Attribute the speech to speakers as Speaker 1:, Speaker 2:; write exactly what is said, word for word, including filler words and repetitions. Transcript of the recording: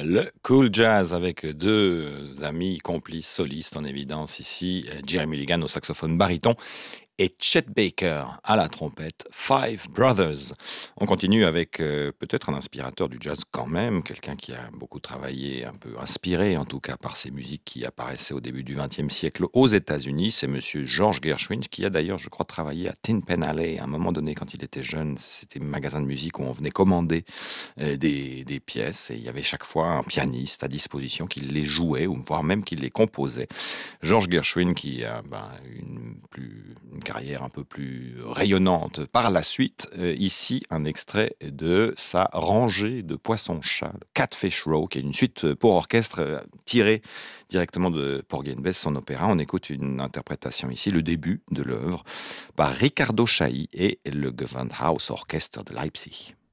Speaker 1: Le cool jazz avec deux amis complices solistes en évidence ici, Jerry Mulligan au saxophone baryton et Chet Baker à la trompette, Five Brothers. On continue avec euh, peut-être un inspirateur du jazz quand même, quelqu'un qui a beaucoup travaillé, un peu inspiré en tout cas par ces musiques qui apparaissaient au début du vingtième siècle aux États-Unis. C'est monsieur George Gershwin qui a d'ailleurs, je crois, travaillé à Tin Pan Alley à un moment donné quand il était jeune. C'était un magasin de musique où on venait commander euh, des, des pièces et il y avait chaque fois un pianiste à disposition qui les jouait ou voire même qui les composait. George Gershwin qui a ben, une, plus, une carrière un peu plus rayonnante par la suite. Euh, ici, un extrait de sa rangée de poissons-chats, le Catfish Row, qui est une suite pour orchestre euh, tirée directement de Porgy and Bess, son opéra. On écoute une interprétation ici, le début de l'œuvre, par Riccardo Chailly et le Gewandhaus Orchestre de Leipzig.